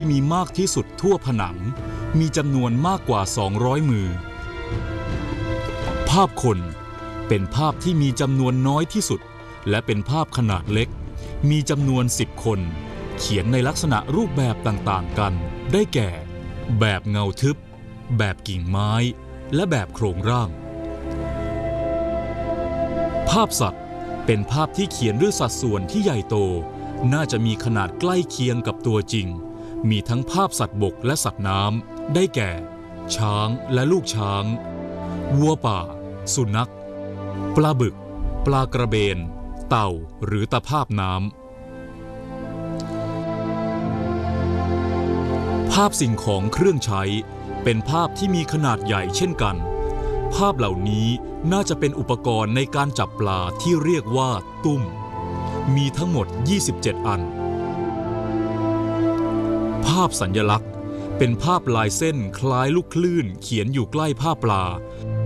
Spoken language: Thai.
มีมากที่สุดทั่วผนังมีจำนวนมากกว่า200มือภาพคนเป็นภาพที่มีจำนวนน้อยที่สุดและเป็นภาพขนาดเล็กมีจำนวน10คนเขียนในลักษณะรูปแบบต่างๆกันได้แก่แบบเงาทึบแบบกิ่งไม้และแบบโครงร่างภาพสัตว์เป็นภาพที่เขียนด้วยสัดส่วนที่ใหญ่โตน่าจะมีขนาดใกล้เคียงกับตัวจริงมีทั้งภาพสัตว์บกและสัตว์น้ำได้แก่ช้างและลูกช้างวัวป่าสุนัขปลาบึกปลากระเบนเต่าหรือตะภาพน้ำภาพสิ่งของเครื่องใช้เป็นภาพที่มีขนาดใหญ่เช่นกันภาพเหล่านี้น่าจะเป็นอุปกรณ์ในการจับปลาที่เรียกว่าตุ้มมีทั้งหมด27อันภาพสัญลักษณ์เป็นภาพลายเส้นคล้ายลูกคลื่นเขียนอยู่ใกล้ภาพปลา